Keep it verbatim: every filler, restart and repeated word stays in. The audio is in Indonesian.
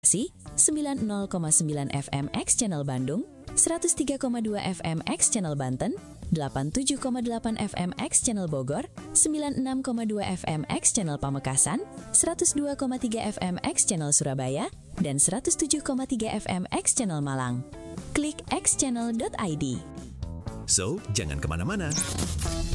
sembilan puluh koma sembilan F M X Channel Bandung, seratus tiga koma dua F M X Channel Banten, delapan puluh tujuh koma delapan F M X Channel Bogor, sembilan puluh enam koma dua F M X Channel Pamekasan, seratus dua koma tiga F M X Channel Surabaya, dan seratus tujuh koma tiga F M X Channel Malang. Klik x channel dot i d. So, jangan kemana-mana.